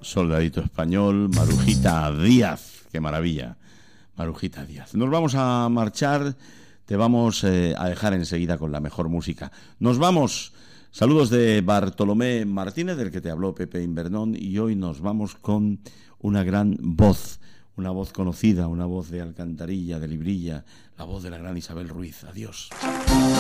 Soldadito Español, Marujita Díaz, qué maravilla, Marujita Díaz. Nos vamos a marchar, te vamos a dejar enseguida con la mejor música. Nos vamos, saludos de Bartolomé Martínez, del que te habló Pepe Invernón, y hoy nos vamos con una gran voz, una voz conocida, una voz de Alcantarilla, de Librilla, la voz de la gran Isabel Ruiz. Adiós.